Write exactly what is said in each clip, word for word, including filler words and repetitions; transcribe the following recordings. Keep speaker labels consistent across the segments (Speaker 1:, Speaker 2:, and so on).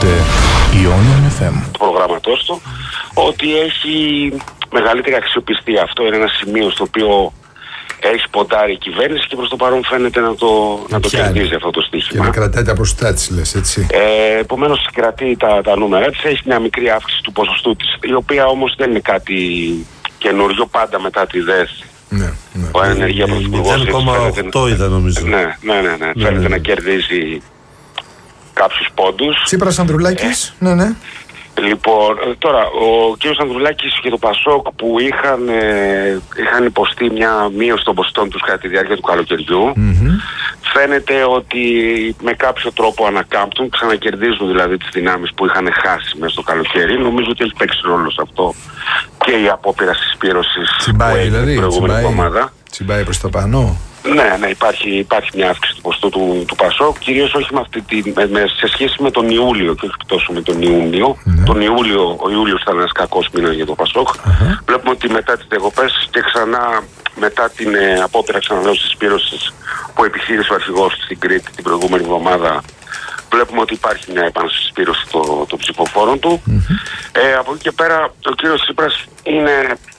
Speaker 1: Ακούτε Ionian εφ εμ.
Speaker 2: Του προγράμματός του, ότι έχει μεγαλύτερη αξιοπιστία. Αυτό είναι ένα σημείο στο οποίο έχει ποντάρει η κυβέρνηση και προς το παρόν φαίνεται να το, να το κερδίζει αυτό το στοίχημα.
Speaker 3: Και να κρατάει τα ποσοστά της, λες, έτσι.
Speaker 2: Ε, επομένως κρατεί τα, τα νούμερα της, έχει μια μικρή αύξηση του ποσοστού της, η οποία όμως δεν είναι κάτι καινούριο, πάντα μετά τη ΔΕΘ.
Speaker 3: Ναι, ναι.
Speaker 2: Ο ενεργεία πρωθυπουργός
Speaker 4: μηδέν κόμμα οκτώ είδα νομίζω.
Speaker 2: Ναι, ναι, ναι, ναι. ναι φαίνεται ναι. να κερδίζει κάποιους πόντους.
Speaker 3: Τσίπρας, Ανδρουλάκης, ε, ναι, ναι.
Speaker 2: Λοιπόν, τώρα, ο κ. Ανδρουλάκης και το Πασόκ που είχαν, ε, είχαν υποστεί μια μείωση των ποσοστών τους κατά τη διάρκεια του καλοκαιριού, mm-hmm. φαίνεται ότι με κάποιο τρόπο ανακάμπτουν, ξανακερδίζουν δηλαδή τις δυνάμεις που είχαν χάσει μέσα στο καλοκαίρι. Νομίζω ότι έχει παίξει ρόλο σε αυτό και η απόπειρα συσπήρωσης που έγινε δηλαδή, την προηγούμενη εβδομάδα.
Speaker 3: Τσιμπάει προς το πάνω.
Speaker 2: Ναι, ναι, υπάρχει, υπάρχει μια αύξηση του ποστού του, του Πασόκ, κυρίως όχι με αυτή τη, με, με, σε σχέση με τον Ιούλιο και όχι τόσο με τον Ιούνιο. Ναι. Τον Ιούλιο, ο Ιούλιος ήταν ένας κακός μήνας για το Πασόκ. Uh-huh. Βλέπουμε ότι μετά τις διακοπές και ξανά μετά την ε, απόπειρα ξαναδόσης συσπήρωσης που επιχείρησε ο αρχηγός στην Κρήτη την προηγούμενη εβδομάδα, βλέπουμε ότι υπάρχει μια επανασυσπήρωση των το ψηφοφόρων του. Mm-hmm. Ε, από εκεί και πέρα ο κύριος Τσίπρας είναι,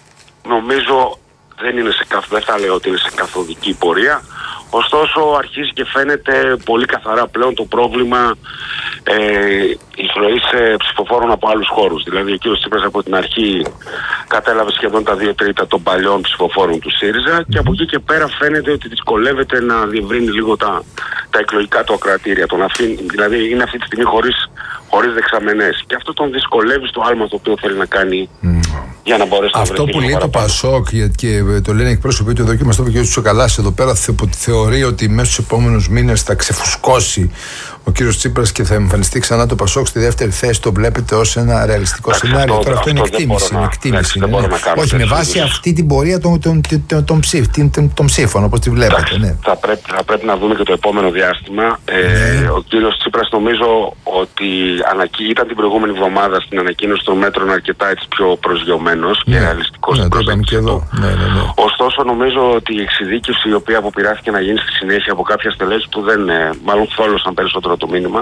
Speaker 2: νομίζω, δεν είναι σε καθ... δεν θα λέω ότι είναι σε καθοδική πορεία. Ωστόσο αρχίζει και φαίνεται πολύ καθαρά πλέον το πρόβλημα ε, εισρωής ε, ψηφοφόρων από άλλους χώρους. Δηλαδή ο κύριος Τσίπρας από την αρχή κατέλαβε σχεδόν τα δύο τρίτα των παλιών ψηφοφόρων του ΣΥΡΙΖΑ και από εκεί και πέρα φαίνεται ότι δυσκολεύεται να διευρύνει λίγο τα, τα εκλογικά του ακροατήρια. Τον αφήνει, δηλαδή είναι αυτή τη στιγμή χωρίς, χωρίς δεξαμενές. Και αυτό τον δυσκολεύει στο άλμα το οποίο θέλει να κάνει mm. για να μπορέσει να βρεθεί.
Speaker 3: Αυτό που λέει το Πασόκ και το λένε εκπρόσωποι του εδώ και μας το είπε και ο Τσοκαλάς εδώ πέρα, θεωρεί ότι μέσα στους επόμενους μήνες θα ξεφουσκώσει ο κύριος Τσίπρας και θα εμφανιστεί ξανά το Πασόκ στη δεύτερη θέση. Το βλέπετε ως ένα ρεαλιστικό
Speaker 2: Άξι,
Speaker 3: σενάριο.
Speaker 2: Αυτό,
Speaker 3: Τώρα αυτό, αυτό είναι εκτίμηση. Είναι εκτίμηση ναι, ναι. Όχι, με βάση αυτή την πορεία των, των, των, των, ψήφ, των ψήφων, όπως τη βλέπετε. Ναι.
Speaker 2: Θα, πρέπει, θα πρέπει να δούμε και το επόμενο διάστημα. Ε, ναι. Ο κύριος Τσίπρας νομίζω ότι ανακοι... ήταν την προηγούμενη εβδομάδα στην ανακοίνωση των μέτρων αρκετά έτσι, πιο προσγειωμένος ναι. και ρεαλιστικός.
Speaker 3: Ναι, το είπαμε και εδώ. Ναι, ναι, ναι.
Speaker 2: Ωστόσο, νομίζω ότι η εξειδίκευση η οποία αποπειράθηκε να γίνει στη συνέχεια από κάποια στελέχη που δεν, μάλλον θόλωσαν περισσότερο το μήνυμα,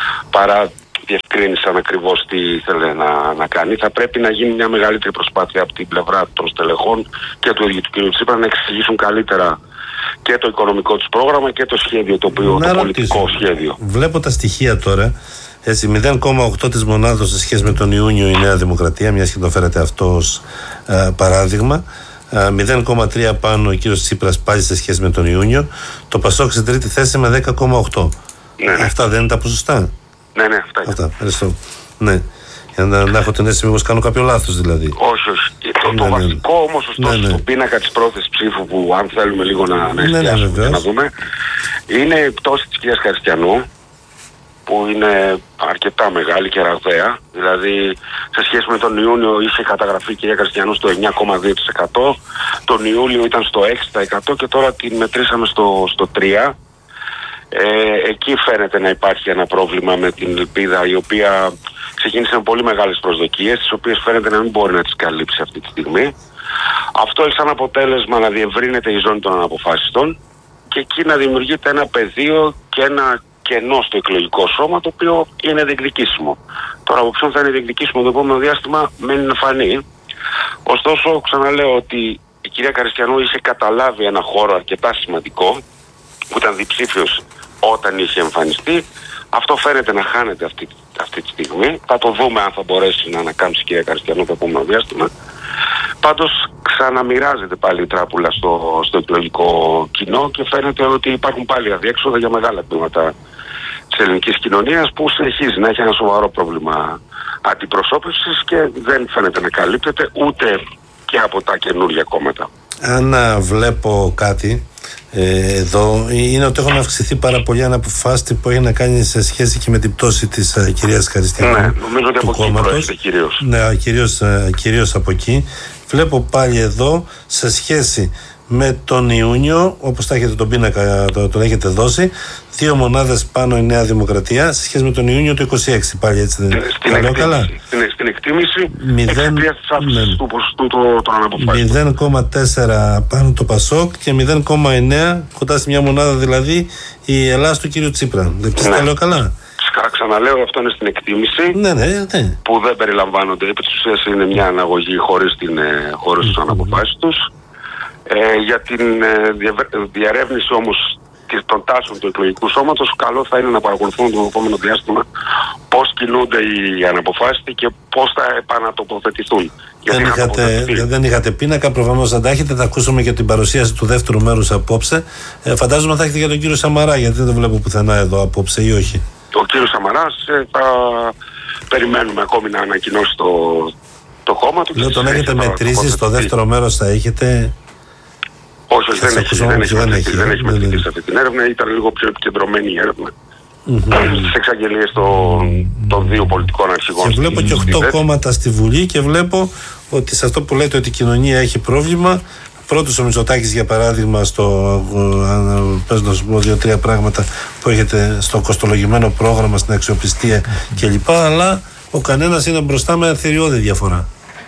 Speaker 2: παρά διευκρίνησαν ακριβώς τι ήθελε να, να κάνει. Θα πρέπει να γίνει μια μεγαλύτερη προσπάθεια από την πλευρά των στελεχών και του ίδιου του κ. Τσίπρα να εξηγήσουν καλύτερα και το οικονομικό τους πρόγραμμα και το σχέδιο, το, οποίο, το πολιτικό σχέδιο.
Speaker 4: Βλέπω τα στοιχεία τώρα. Έτσι, μηδέν κόμμα οκτώ της μονάδος σε σχέση με τον Ιούνιο η Νέα Δημοκρατία, μιας και το φέρετε αυτό ως ε, παράδειγμα. μηδέν κόμμα τρία πάνω ο κύριος Τσίπρας πάλι σε σχέση με τον Ιούνιο. Το Πασόκ στην τρίτη θέση με δέκα κόμμα οκτώ. Ναι, ναι. Αυτά δεν είναι τα ποσοστά?
Speaker 2: Ναι, ναι, αυτά είναι.
Speaker 4: Αυτά, ευχαριστώ. Ναι. Για να, να έχω την αίσθηση μήπως κάνω κάποιο λάθος δηλαδή.
Speaker 2: Όχι, όχι. Το, το ναι, βασικό ναι. όμως ωστόσο ναι, ναι. στον πίνακα της πρόθεσης ψήφου που αν θέλουμε λίγο να, να εστιάσουμε ναι, ναι, και να δούμε, είναι η πτώση της κυρίας Χαριστιανού, που είναι αρκετά μεγάλη και ραγδαία. Δηλαδή, σε σχέση με τον Ιούνιο είχε καταγραφεί η κυρία Καριστιανού στο εννιά κόμμα δύο τοις εκατό, τον Ιούλιο ήταν στο έξι τοις εκατό και τώρα την μετρήσαμε στο, στο τρία τοις εκατό. Ε, εκεί φαίνεται να υπάρχει ένα πρόβλημα με την ελπίδα, η οποία ξεκίνησε με πολύ μεγάλες προσδοκίες, τις οποίες φαίνεται να μην μπορεί να τις καλύψει αυτή τη στιγμή. Αυτό έχει σαν αποτέλεσμα να διευρύνεται η ζώνη των αναποφάσιστων και εκεί να δημιουργείται ένα πεδίο και ένα κενό στο εκλογικό σώμα, το οποίο είναι διεκδικήσιμο. Τώρα από ποιον θα είναι διεκδικήσιμο το επόμενο διάστημα μένει να φανεί. Ωστόσο, ξαναλέω ότι η κυρία Καριστιανού είχε καταλάβει ένα χώρο αρκετά σημαντικό, που ήταν διψήφιος όταν είχε εμφανιστεί. Αυτό φαίνεται να χάνεται αυτή, αυτή τη στιγμή. Θα το δούμε αν θα μπορέσει να ανακάμψει η κυρία Καριστιανού το επόμενο διάστημα. Πάντως ξαναμοιράζεται πάλι η τράπουλα στο, στο εκλογικό κοινό και φαίνεται ότι υπάρχουν πάλι αδιέξοδα για μεγάλα τμήματα της ελληνικής κοινωνίας που συνεχίζει να έχει ένα σοβαρό πρόβλημα αντιπροσώπευσης και δεν φαίνεται να καλύπτεται ούτε και από τα καινούργια κόμματα.
Speaker 4: Αν βλέπω κάτι ε, εδώ είναι ότι έχουν αυξηθεί πάρα πολύ αναποφάσιστη που έχει να κάνει σε σχέση και με την πτώση της uh, κυρίας Χαριστιανού.
Speaker 2: Ναι, νομίζω ότι από εκεί προέρχεται κυρίως.
Speaker 4: Ναι, κυρίως, uh, κυρίως από εκεί. Βλέπω πάλι εδώ σε σχέση με τον Ιούνιο, όπως τα έχετε τον πίνακα, το, τον έχετε δώσει, δύο μονάδες πάνω η Νέα Δημοκρατία σε σχέση με τον Ιούνιο του είκοσι έξι. Πάλι έτσι δεν
Speaker 2: είναι. Καλά. Στην, στην εκτίμηση εξαιτίας της αύξησης του ποσοστού των αναποφάσεων.
Speaker 4: μηδέν κόμμα τέσσερα πάνω το Πασόκ και μηδέν κόμμα εννέα κοντά στη μια μονάδα, δηλαδή η Ελλάδα του κύριου Τσίπρα. Δεν ναι. Τα λέω καλά.
Speaker 2: ξαναλέω, αυτό είναι στην εκτίμηση.
Speaker 4: Ναι, ναι, ναι.
Speaker 2: Που δεν περιλαμβάνονται. Επί της ουσίας είναι μια αναγωγή χωρίς, την, χωρίς τις αναποφάσεις τους. Ε, για την ε, διαρεύνηση όμως των τάσεων του εκλογικού σώματος, καλό θα είναι να παρακολουθούν το επόμενο διάστημα πώς κινούνται οι αναποφάσεις και πώς θα επανατοποθετηθούν.
Speaker 4: Δεν είχατε, δεν είχατε πίνακα, προφανώς δεν τα έχετε. Θα ακούσουμε και την παρουσίαση του δεύτερου μέρους απόψε. Ε, φαντάζομαι θα έχετε για τον κύριο Σαμαρά, γιατί δεν το βλέπω πουθενά εδώ απόψε, ή όχι?
Speaker 2: Ο κύριος Σαμαράς ε, θα περιμένουμε ακόμη να ανακοινώσει το, το κόμμα του.
Speaker 4: Λέω, τον έχετε μετρήσει, στο δεύτερο μέρος θα έχετε?
Speaker 2: Όχι, δεν έχει, δεν έχει, δεν έχει, δεν έχει μετρηθεί σε αυτή την έρευνα. Ήταν λίγο πιο επικεντρωμένη η έρευνα mm-hmm. στις εξαγγελίες των, των δύο πολιτικών αρχηγών.
Speaker 4: Και βλέπω και οκτώ κόμματα στη Βουλή και βλέπω ότι σε αυτό που λέτε ότι η κοινωνία έχει πρόβλημα. Πρώτος ο Μητσοτάκης, για παράδειγμα, στο πες να σου πω δύο-τρία πράγματα που έχετε στο κοστολογημένο πρόγραμμα, στην αξιοπιστία κλπ. Αλλά ο κανένας είναι μπροστά με θηριώδη διαφορά.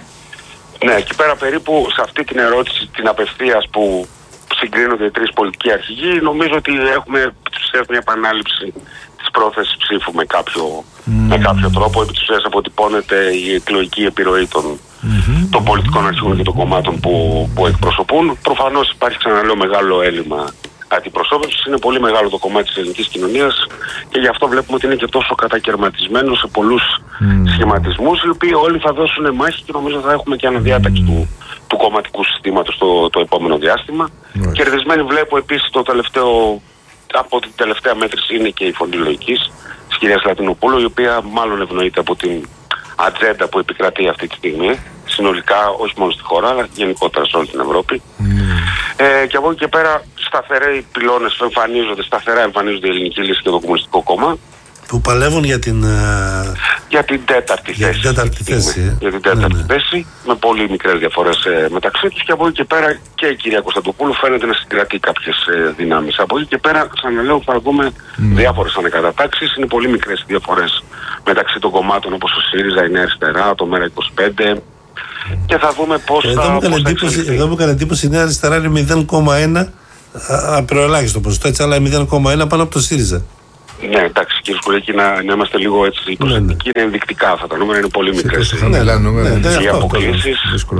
Speaker 2: Ναι, εκεί πέρα περίπου σε αυτή την ερώτηση, την απευθείας που συγκρίνονται οι τρεις πολιτικοί αρχηγοί, νομίζω ότι έχουμε μια επανάληψη της πρόθεσης ψήφου με κάποιο, mm. με κάποιο τρόπο. Επί της ουσίας αποτυπώνεται η εκλογική επιρροή των, mm-hmm. των πολιτικών αρχηγών και των κομμάτων που, που εκπροσωπούν. Προφανώς υπάρχει, ξαναλέω, μεγάλο έλλειμμα αντιπροσώπευσης. Είναι πολύ μεγάλο το κομμάτι της ελληνικής κοινωνίας και γι' αυτό βλέπουμε ότι είναι και τόσο κατακαιρματισμένο σε πολλούς mm. σχηματισμούς, οι οποίοι όλοι θα δώσουν μάχη και νομίζω θα έχουμε και αναδιάταξη mm. του, του κομματικού συστήματος το, το επόμενο διάστημα. Mm. Κερδισμένη βλέπω επίσης το τελευταίο, από την τελευταία μέτρηση είναι και η Φωνή Λογικής της κυρίας Λατινοπούλου, η οποία μάλλον ευνοείται από την ατζέντα που επικρατεί αυτή τη στιγμή, συνολικά όχι μόνο στη χώρα αλλά γενικότερα σε όλη την Ευρώπη. Mm. Ε, και από εκεί και πέρα σταθεροί πυλώνες εμφανίζονται, σταθερά εμφανίζονται η Ελληνική Λύση και το Κομμουνιστικό Κόμμα.
Speaker 4: Που παλεύουν για την,
Speaker 2: για την τέταρτη
Speaker 4: για
Speaker 2: θέση.
Speaker 4: Την τέταρτη θέση ε.
Speaker 2: Για την τέταρτη
Speaker 4: ναι, ναι.
Speaker 2: θέση, με πολύ μικρές διαφορές ε, μεταξύ τους, και από εκεί και πέρα και η κυρία Κωνσταντοπούλου φαίνεται να συγκρατεί κάποιες ε, δυνάμεις. Από εκεί και πέρα, ξαναλέω, θα δούμε mm. διάφορες ανακατατάξεις. Είναι πολύ μικρές οι διαφορές μεταξύ των κομμάτων όπως ο ΣΥΡΙΖΑ, η Νέα Αριστερά, το ΜΕΡΑ είκοσι πέντε. Και θα δούμε πώς
Speaker 4: εδώ
Speaker 2: θα,
Speaker 4: μου έκανε εντύπωση, εδώ μου έκανε εντύπωση η Νέα Αριστερά είναι μηδέν κόμμα ένα απειροελάχιστο ποσοστό, έτσι, αλλά μηδέν κόμμα ένα πάνω από το ΣΥΡΙΖΑ.
Speaker 2: Ναι, εντάξει, κύριε Σκουρέκη, να, να είμαστε λίγο έτσι υποσχετικοί. Ναι, ναι. Είναι ενδεικτικά αυτά τα νούμερα, είναι πολύ μικρές.
Speaker 3: Ναι, ναι, ναι,
Speaker 2: οι αποκλήσεις.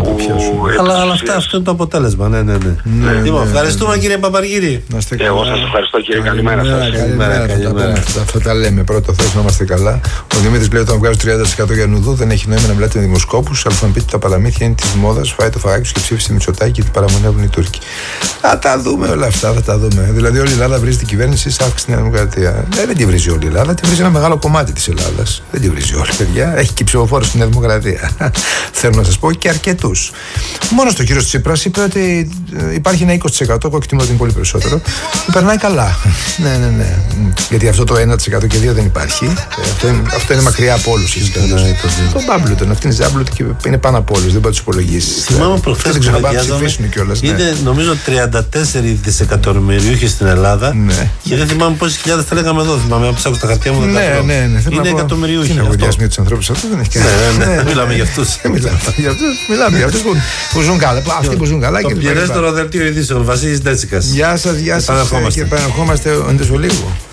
Speaker 4: Αλλά, αλλά αυτά, αυτό είναι το αποτέλεσμα. Ναι, ναι, ναι. ναι, ναι, ναι. Ευχαριστούμε, κύριε Παπαργύρη.
Speaker 2: Εγώ σας ευχαριστώ, κύριε. Καλημέρα σας.
Speaker 3: Καλημέρα. Αυτά τα λέμε. Πρώτο, θες να είμαστε καλά. Ο Δημήτρης λέει: όταν βγάζει τριάντα τοις εκατό για νουδού, δεν έχει νόημα να μιλάτε με δημοσκόπους. Αλλά θα μου πείτε τα παραμύθια είναι τη μόδα. Φάει το φαγάκι του και ψήφισε Μητσοτάκη και την παραμονεύουν οι Τούρκοι. Θα τα δούμε όλα αυτά, θα τα δούμε. Δηλαδή, όλη η Ελλάδα βρίζει την κυβέρνηση, αύξηση στην Δημοκρατία. Δεν τη βρίζει όλη η Ελλάδα, τη βρίζει ένα μεγάλο κομμάτι της Ελλάδας. Δεν τη βρίζει όλη, παιδιά. Έχει και ψηφοφόρους στην Δημοκρατία. Θέλω να σας πω και αρκετούς. Μόνο ο κύριος Τσίπρας είπε ότι υπάρχει ένα είκοσι τοις εκατό, εγώ εκτιμώ ότι είναι πολύ περισσότερο, που περνάει καλά. ναι, ναι, ναι. Γιατί αυτό το ένα τοις εκατό και δύο δεν υπάρχει. Αυτό είναι, αυτό είναι μακριά από όλους. Το Μπάμπλουτον, αυτή είναι Ζάμπλουτ και είναι πάνω από όλους. Δεν μπορεί να τους υπολογίσεις.
Speaker 4: Θυμάμαι προχθές που ψηφίσουν κιόλας. Είναι νομίζω τριάντα τέσσερις δισεκατομμυριούχοι στην Ελλάδα και δεν θυμάμαι πόσες χιλιάδες τα λέγαμε εδώ. Θυμάμαι να ψάξω τα χαρτιά μου.
Speaker 3: Ναι, ναι, ναι.
Speaker 4: Είναι εκατομμυριούχοι.
Speaker 3: Είναι αγωδιασμοί του ανθρώπου αυτού, δεν έχει κανένα.
Speaker 4: Ναι, ναι, μιλάμε για αυτούς.
Speaker 3: Μιλάμε για αυτούς που ζουν καλά. Αυτοί που ζουν καλά.
Speaker 4: Το πληρέστερο δελτίο ειδήσεων, Βασίλης Ντέτσικας.
Speaker 3: Γεια σας, γεια σας. Και επαναρχόμαστε εντός ολίγου.